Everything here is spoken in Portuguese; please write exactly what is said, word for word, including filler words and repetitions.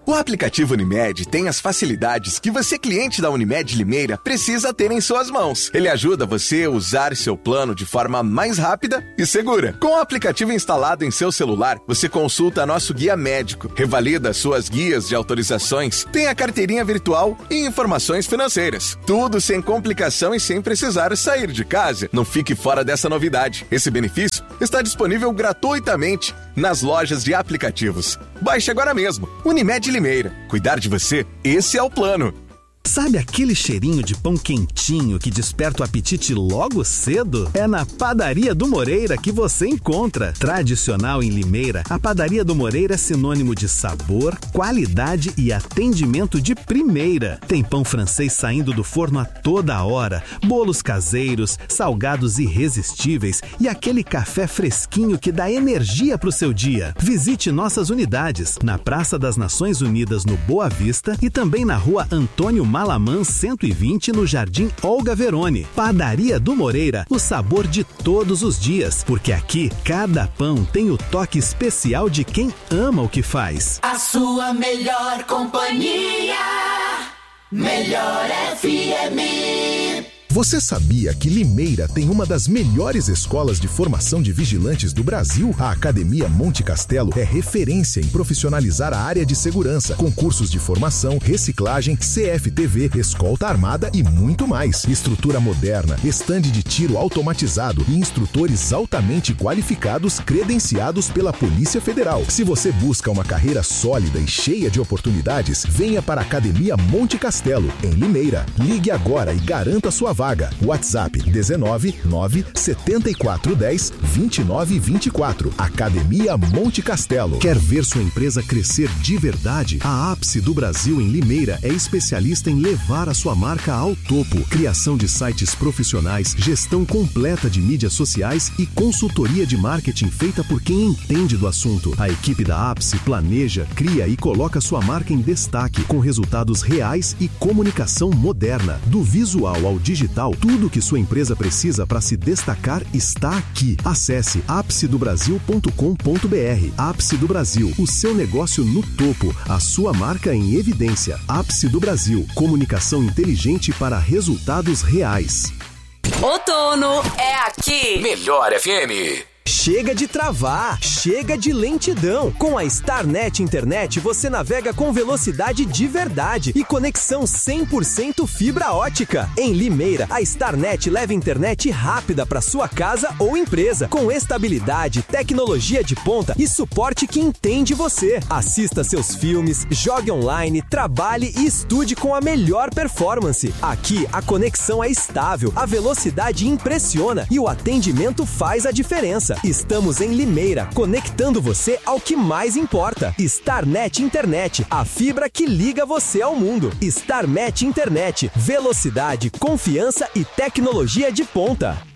O aplicativo Unimed tem as facilidades que você, cliente da Unimed Limeira, precisa ter em suas mãos. Ele ajuda você a usar seu plano de forma mais rápida e segura. Com o aplicativo instalado em seu celular, você consulta nosso guia médico, revalida suas guias de autorizações, tem a carteirinha virtual e informações financeiras. Tudo sem complicação e sem precisar sair de casa. Não fique fora dessa novidade. Esse benefício está disponível gratuitamente nas lojas de aplicativos. Baixe agora mesmo. Unimed Limeira. Cuidar de você, esse é o plano. Sabe aquele cheirinho de pão quentinho que desperta o apetite logo cedo? É na Padaria do Moreira que você encontra. Tradicional em Limeira, a Padaria do Moreira é sinônimo de sabor, qualidade e atendimento de primeira. Tem pão francês saindo do forno a toda hora, bolos caseiros, salgados irresistíveis e aquele café fresquinho que dá energia pro seu dia. Visite nossas unidades na Praça das Nações Unidas, no Boa Vista, e também na Rua Antônio Malamã cento e vinte, no Jardim Olga Verone. Padaria do Moreira, o sabor de todos os dias, porque aqui cada pão tem o toque especial de quem ama o que faz. A sua melhor companhia, Melhor F M. Você sabia que Limeira tem uma das melhores escolas de formação de vigilantes do Brasil? A Academia Monte Castelo é referência em profissionalizar a área de segurança, com cursos de formação, reciclagem, C F T V, escolta armada e muito mais. Estrutura moderna, estande de tiro automatizado e instrutores altamente qualificados credenciados pela Polícia Federal. Se você busca uma carreira sólida e cheia de oportunidades, venha para a Academia Monte Castelo, em Limeira. Ligue agora e garanta sua vaga. WhatsApp dezenove, nove, setenta e quatro, dez, vinte e nove, vinte e quatro. Academia Monte Castelo. Quer ver sua empresa crescer de verdade? A Ápice do Brasil em Limeira é especialista em levar a sua marca ao topo. Criação de sites profissionais, gestão completa de mídias sociais e consultoria de marketing feita por quem entende do assunto. A equipe da Ápice planeja, cria e coloca sua marca em destaque, com resultados reais e comunicação moderna. Do visual ao digital, tudo que sua empresa precisa para se destacar está aqui. Acesse ápice do brasil ponto com ponto b r. Ápice do Brasil, o seu negócio no topo, a sua marca em evidência. Ápice do Brasil, comunicação inteligente para resultados reais. Outono é aqui. Melhor F M. Chega de travar, chega de lentidão. Com a Starnet Internet você navega com velocidade de verdade e conexão cem por cento fibra ótica. Em Limeira, a Starnet leva internet rápida para sua casa ou empresa, com estabilidade, tecnologia de ponta e suporte que entende você. Assista seus filmes, jogue online, trabalhe e estude com a melhor performance. Aqui a conexão é estável, a velocidade impressiona e o atendimento faz a diferença. Estamos em Limeira, conectando você ao que mais importa. Starnet Internet, a fibra que liga você ao mundo. Starnet Internet, velocidade, confiança e tecnologia de ponta.